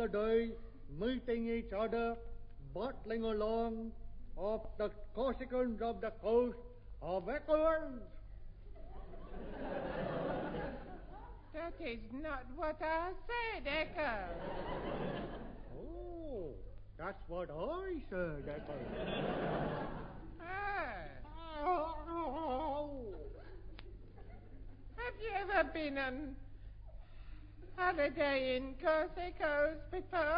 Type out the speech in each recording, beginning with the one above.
the day, meeting each other, battling along off the Corsicans of the coast of Echoes. That is not what I said, Echo. Oh, that's what I said, Echo. Have you ever been on holiday in Corsicos before?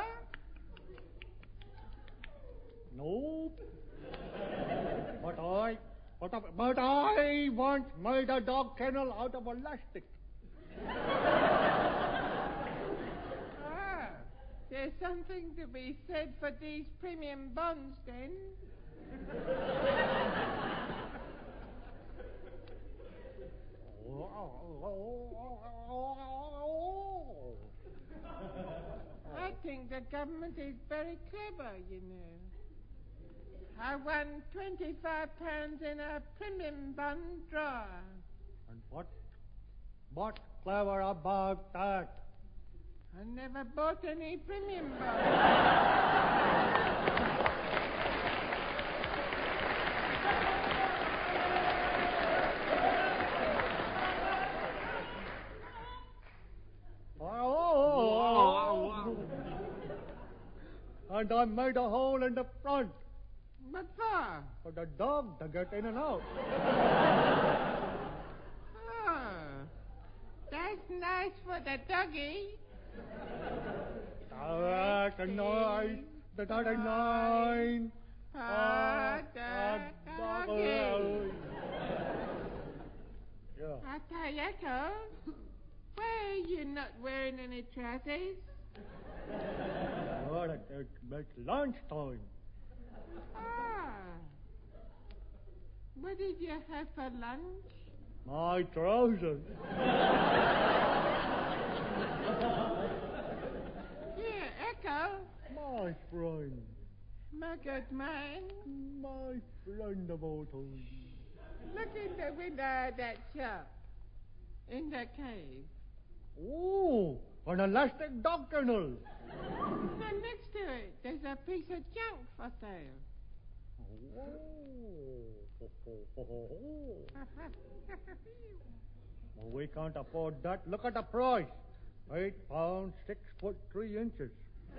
Nope. But I once made a dog kennel out of elastic. There's something to be said for these premium bonds, then. I think the government is very clever, you know. I won £25 in a premium bond draw. And what's clever about that? I never bought any premium bonds. And I made a hole in the front. What for? For the dog to get in and out. Oh, that's nice for the doggy. That's nice. That's nine. Doggy. Yeah. I tell you, Echo, why are you not wearing any trousers? Well, it's lunchtime. What did you have for lunch? My trousers. Here, Echo. My friend. My good man. My friend of all time. Look in the window of that shop. In the cave. Oh, an elastic dog kennel. No, next to it, there's a piece of junk for sale. Well, we can't afford that. Look at the price. £8, 6 foot 3 inches.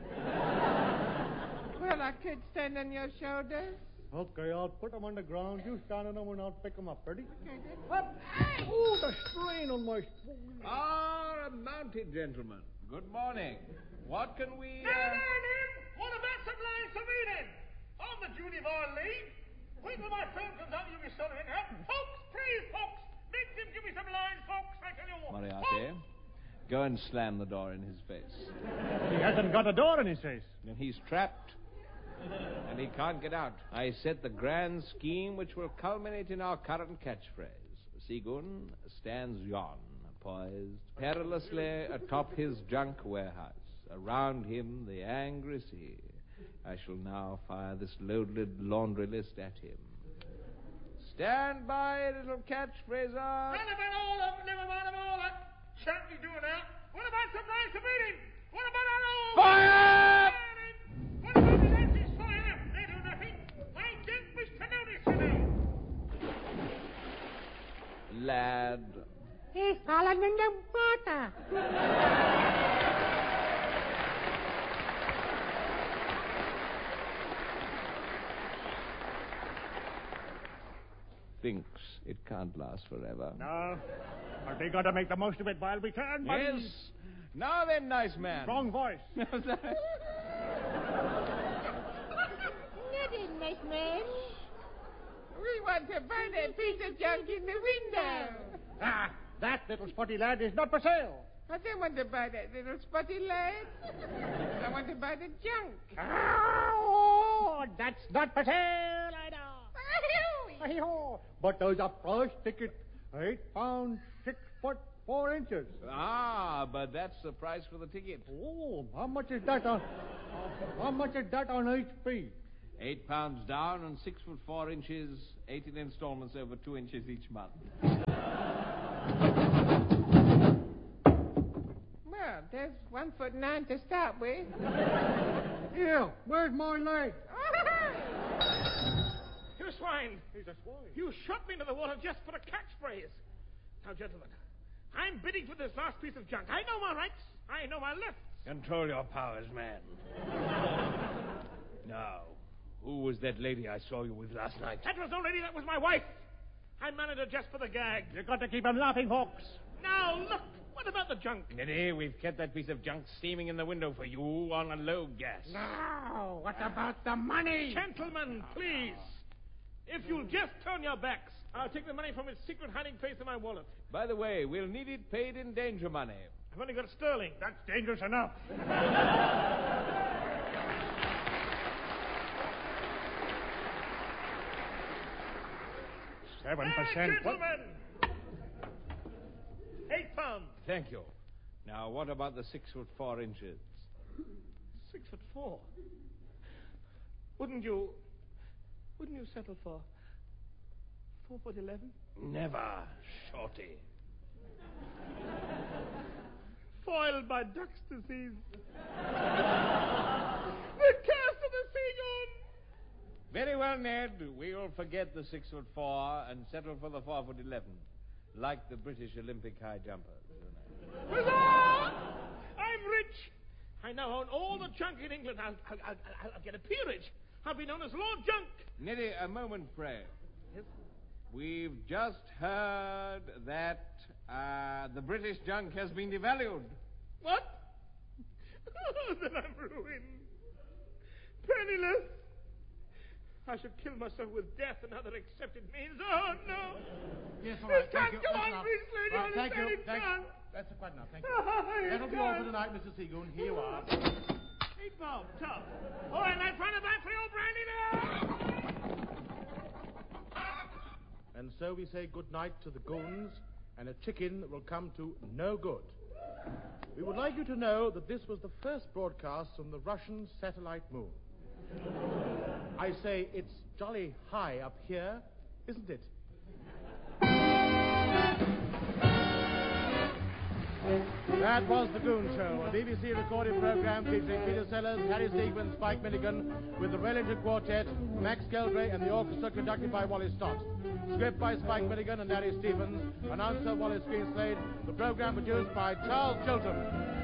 Well, I could stand on your shoulders. Okay, I'll put them on the ground. You stand on them and I'll pick them up. Ready? Okay, then. Up. Oh, the strain on my... A mounted gentleman. Good morning. What can we... Now, what about some lines of eating? On the duty of our leave. Wait till my phone comes out, you'll be sorting it out. Folks, please, folks, make them give me some lines, folks, I tell you what. Moriarty, go and slam the door in his face. He hasn't got a door in his face. And he's trapped. And he can't get out. I set the grand scheme which will culminate in our current catchphrase. Seagoon stands yon, poised perilously atop his junk warehouse. Around him the angry sea. I shall now fire this loaded laundry list at him. Stand by, little catchphraser. Never mind all of them, never mind all that. Shan't be doing that. What about some lines of eating? What about our old... Fire! What about the Nancy's fire? They do nothing. I don't wish to notice, you know. Lad. He's fallen in the water. Thinks it can't last forever. No. But they got to make the most of it while we can, buddy. Yes. Now then, nice man. Strong voice. Nothing, nice man. We want to buy that piece of junk in the window. Ah, that little spotty lad is not for sale. I don't want to buy that little spotty lad. I want to buy the junk. Oh, that's not for sale, I know. But there's a price ticket. £8, 6 foot 4 inches. Ah, but that's the price for the ticket. Oh, how much is that on HP? £8 down and 6 foot 4 inches, 18 installments over 2 inches each month. Well, there's 1'9" to start with. Here, where's my leg? You swine! He's a swine. You shot me into the water just for a catchphrase. Now, gentlemen, I'm bidding for this last piece of junk. I know my rights. I know my lefts. Control your powers, man. Now, who was that lady I saw you with last night? That was no lady, that was my wife. I married her just for the gag. You got to keep 'em laughing, Hawks. Now, look, what about the junk? Nitty, we've kept that piece of junk steaming in the window for you on a low gas. Now, what about the money? Gentlemen, please. If you'll just turn your backs, I'll take the money from its secret hiding place in my wallet. By the way, we'll need it paid in danger money. I've only got sterling. That's dangerous enough. 7%. Gentlemen! £8. Thank you. Now, what about the 6'4"? 6'4". Wouldn't you settle for 4'11"? Never, Shorty. Foiled by duck's disease. The curse of the seagoon! Very well, Ned. We'll forget the 6'4" and settle for the 4'11", like the British Olympic high jumpers. Huzzah! I'm rich. I now own all the junk in England. I'll get a peerage. I'll be known as Lord Junk. Neddy, a moment, pray. Yes? We've just heard that the British junk has been devalued. What? Oh, then I'm ruined. Penniless. I should kill myself with death and other accepted means. Oh, no. Yes, all right. It can't go on, enough. please, lady. Right, thank you. It can't. That's quite enough. Thank Oh, you. That'll be all for can't. tonight, Mr. Seagoon. Here you are. 8 bob, tough. All right, lads, run it back for your brandy now. And so we say good night to the goons and a chicken that will come to no good. We would like you to know that this was the first broadcast from the Russian satellite moon. I say it's jolly high up here, isn't it? That was The Goon Show, a BBC recorded program featuring Peter Sellers, Harry Siegman, Spike Milligan, with the Wellington Quartet, Max Geldray, and the orchestra conducted by Wally Stott. Script by Spike Milligan and Larry Stevens. Announcer Wallace Greenslade. The program produced by Charles Chilton.